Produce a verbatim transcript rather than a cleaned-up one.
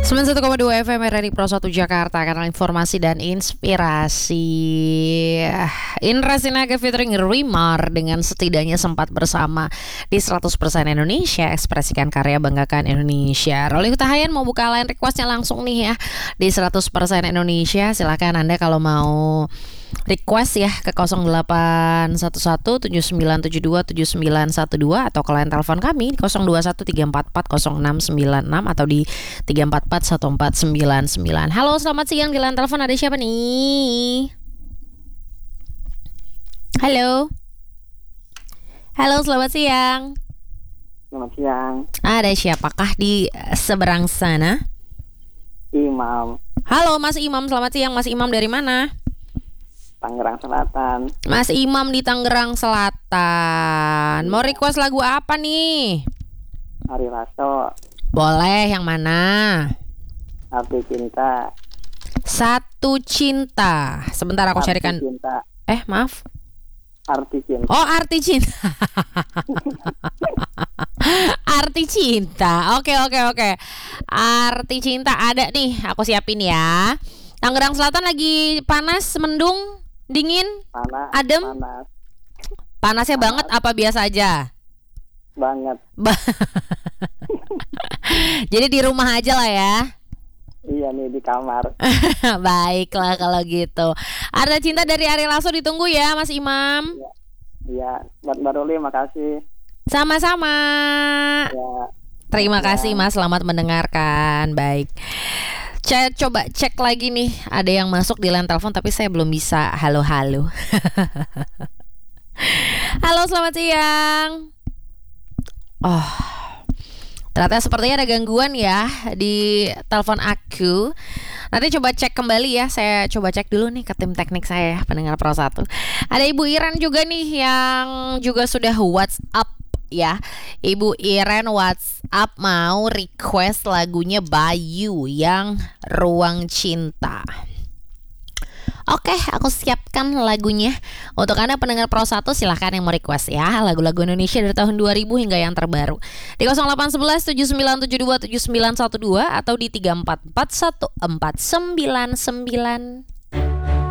sembilan puluh satu koma dua F M R R I Pro satu Jakarta, kanal informasi dan inspirasi. Indra Sinaga featuring Rimar dengan setidaknya sempat bersama di seratus persen Indonesia, ekspresikan karya, banggakan Indonesia. Rolly Hutahayan mau buka line requestnya langsung nih ya di seratus persen Indonesia. Silakan Anda kalau mau request ya ke nol delapan satu satu tujuh sembilan tujuh dua tujuh sembilan satu dua atau ke line telepon kami di nol dua satu tiga empat empat nol enam sembilan enam atau di tiga empat empat satu empat sembilan sembilan. Halo, selamat siang, di line telepon ada siapa nih? Halo. Halo, selamat siang. Selamat siang. Ada siapakah di seberang sana? Imam. Halo Mas Imam, selamat siang. Mas Imam dari mana? Tangerang Selatan. Mas Imam di Tangerang Selatan. Mau request lagu apa nih? Ari Lasso. Boleh, yang mana? Arti Cinta. Satu Cinta. Sebentar aku Arti carikan. Cinta. Eh, maaf. Arti Cinta. Oh, Arti Cinta. Arti Cinta. Oke, oke, oke. Arti Cinta ada nih. Aku siapin ya. Tangerang Selatan lagi panas, mendung, dingin, Panas. adem. Panas. Panasnya Panas. banget apa biasa aja? Banget. Ba- Jadi di rumah aja lah ya. Iya nih di kamar. Baiklah kalau gitu. Arti Cinta dari Ari Lasso ditunggu ya Mas Imam. Iya. Buat Mbak Ruli, makasih. Sama-sama. Ya. Terima Ya. kasih Mas, selamat mendengarkan. Baik. Saya coba cek lagi nih, ada yang masuk di line telepon tapi saya belum bisa halo-halo. Halo, selamat siang. Oh, ternyata sepertinya ada gangguan ya di telepon aku. Nanti coba cek kembali ya. Saya coba cek dulu nih ke tim teknik saya, pendengar Pro satu. Ada Ibu Iren juga nih yang juga sudah WhatsApp ya. Ibu Iren WhatsApp mau request lagunya Bayu yang Ruang Cinta. Oke, aku siapkan lagunya. Untuk Anda pendengar Pro satu, silahkan yang mau request ya lagu-lagu Indonesia dari tahun dua ribu hingga yang terbaru di nol delapan satu satu tujuh sembilan tujuh dua tujuh sembilan satu dua atau di tiga empat empat satu empat sembilan sembilan.